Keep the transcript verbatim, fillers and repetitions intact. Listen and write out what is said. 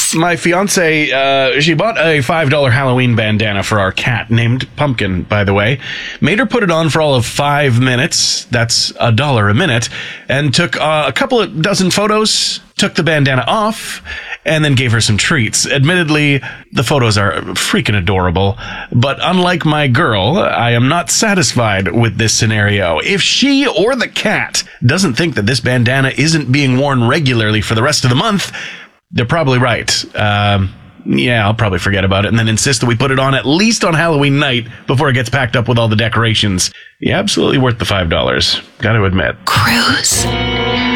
My fiance, uh, she bought a five dollar Halloween bandana for our cat, named Pumpkin, by the way. Made her put it on for all of five minutes. That's a dollar a minute. And took uh, a couple of dozen photos, took the bandana off, and then gave her some treats. Admittedly, the photos are freaking adorable, but unlike my girl, I am not satisfied with this scenario. If she or the cat doesn't think that this bandana isn't being worn regularly for the rest of the month, they're probably right. Um, yeah, I'll probably forget about it and then insist that we put it on at least on Halloween night before it gets packed up with all the decorations. Yeah, absolutely worth the five dollars. Gotta admit. Cruise.